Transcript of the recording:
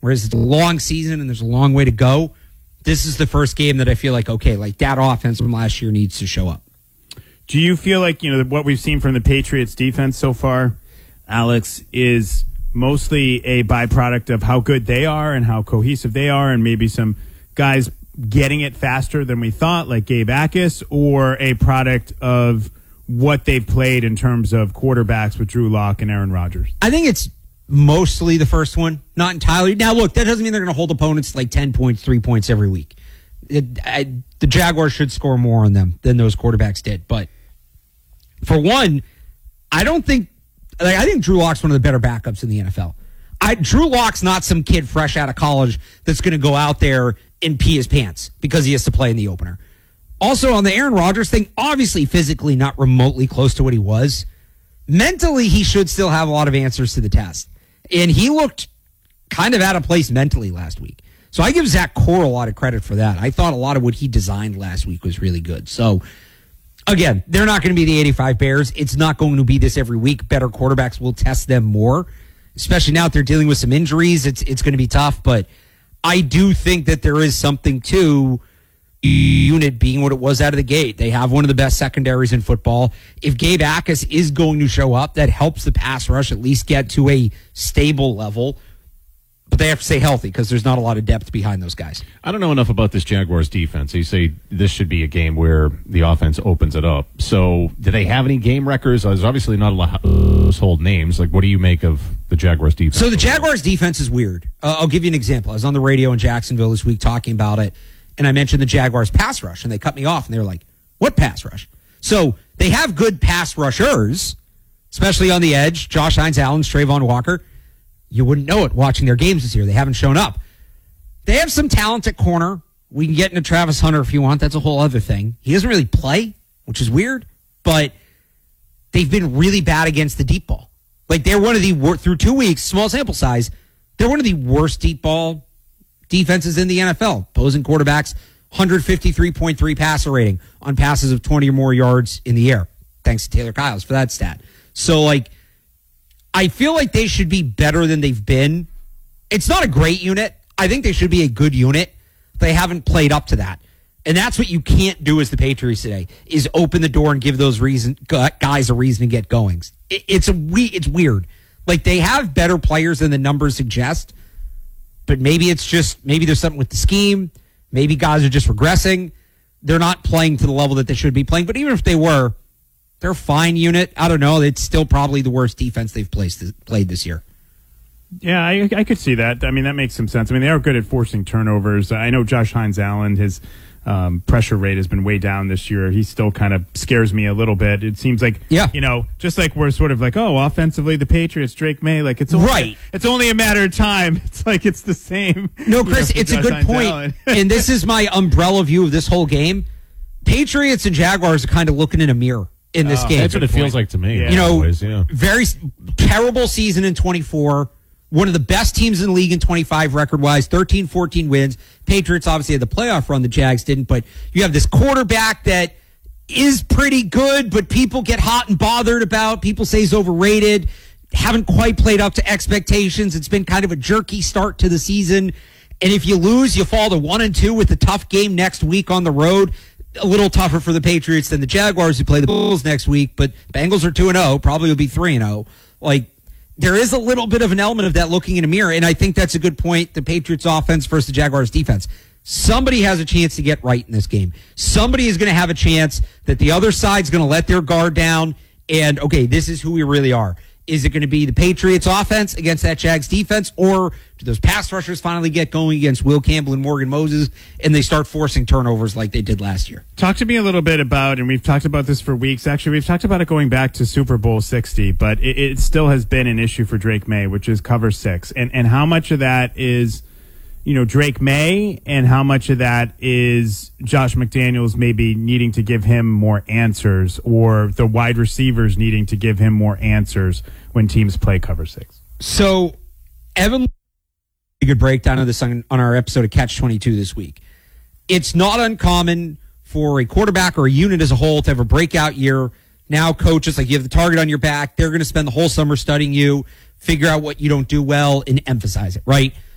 Whereas it's a long season and there's a long way to go. This is the first game that I feel like, okay, like that offense from last year needs to show up. Do you feel like, what we've seen from the Patriots defense so far, Alex, is mostly a byproduct of how good they are and how cohesive they are, and maybe some guys getting it faster than we thought, like Gabe Akis, or a product of what they've played in terms of quarterbacks with Drew Lock and Aaron Rodgers? I think it's mostly the first one, not entirely. Now, look, that doesn't mean they're going to hold opponents like 10 points, 3 points every week. The Jaguars should score more on them than those quarterbacks did. But for one, I think Drew Lock's one of the better backups in the NFL. Drew Lock's not some kid fresh out of college that's going to go out there and pee his pants because he has to play in the opener. Also, on the Aaron Rodgers thing, obviously physically not remotely close to what he was. Mentally, he should still have a lot of answers to the test. And he looked kind of out of place mentally last week. So I give Zach Core a lot of credit for that. I thought a lot of what he designed last week was really good. So, again, they're not going to be the 85 Bears. It's not going to be this every week. Better quarterbacks will test them more, especially now that they're dealing with some injuries. It's going to be tough, but I do think that there is something to unit being what it was out of the gate. They have one of the best secondaries in football. If Gabe Akis is going to show up, that helps the pass rush at least get to a stable level. But they have to stay healthy because there's not a lot of depth behind those guys. I don't know enough about this Jaguars defense. You say this should be a game where the offense opens it up. So do they have any game records? There's obviously not a lot of household names. Like, what do you make of the Jaguars defense? So the Jaguars defense is weird. I'll give you an example. I was on the radio in Jacksonville this week talking about it, and I mentioned the Jaguars pass rush, and they cut me off, and they were like, what pass rush? So they have good pass rushers, especially on the edge. Josh Hines-Allen, Trayvon Walker. You wouldn't know it watching their games this year. They haven't shown up. They have some talent at corner. We can get into Travis Hunter if you want. That's a whole other thing. He doesn't really play, which is weird, but they've been really bad against the deep ball. Like, they're one of the, through 2 weeks, small sample size, they're one of the worst deep ball defenses in the NFL. Opposing quarterbacks, 153.3 passer rating on passes of 20 or more yards in the air. Thanks to Taylor Kyles for that stat. So, like, I feel like they should be better than they've been. It's not a great unit. I think they should be a good unit. They haven't played up to that. And that's what you can't do as the Patriots today, is open the door and give those guys a reason to get going. It's weird. Like, they have better players than the numbers suggest, but maybe there's something with the scheme. Maybe guys are just regressing. They're not playing to the level that they should be playing. But even if they were, they're a fine unit. I don't know. It's still probably the worst defense they've played this year. Yeah, I could see that. I mean, that makes some sense. I mean, they are good at forcing turnovers. I know Josh Hines-Allen, his pressure rate has been way down this year. He still kind of scares me a little bit. It seems like, just like we're sort of like, offensively, the Patriots, Drake May, like it's only a matter of time. It's like it's the same. No, Chris, it's a good point. And this is my umbrella view of this whole game. Patriots and Jaguars are kind of looking in a mirror in this game. That's what it feels like to me. Yeah. Very terrible season in 24. One of the best teams in the league in 25 record-wise, 13-14 wins. Patriots obviously had the playoff run. The Jags didn't, but you have this quarterback that is pretty good, but people get hot and bothered about. People say he's overrated. Haven't quite played up to expectations. It's been kind of a jerky start to the season. And if you lose, you fall to 1-2 with a tough game next week on the road. A little tougher for the Patriots than the Jaguars, who play the Bulls next week, but Bengals are 2-0, probably will be 3-0. Like, there is a little bit of an element of that looking in a mirror, and I think that's a good point, the Patriots offense versus the Jaguars defense. Somebody has a chance to get right in this game. Somebody is going to have a chance that the other side's going to let their guard down, and, okay, this is who we really are. Is it going to be the Patriots offense against that Jags defense, or do those pass rushers finally get going against Will Campbell and Morgan Moses, and they start forcing turnovers like they did last year? Talk to me a little bit about, and we've talked about this for weeks, actually, we've talked about it going back to Super Bowl 60, but it still has been an issue for Drake May, which is cover 6. And how much of that is, Drake May, and how much of that is Josh McDaniels maybe needing to give him more answers, or the wide receivers needing to give him more answers when teams play cover 6? So, Evan, a good breakdown of this on our episode of Catch 22 this week. It's not uncommon for a quarterback or a unit as a whole to have a breakout year. Now coaches, like, you have the target on your back. They're going to spend the whole summer studying you, figure out what you don't do well, and emphasize it, right?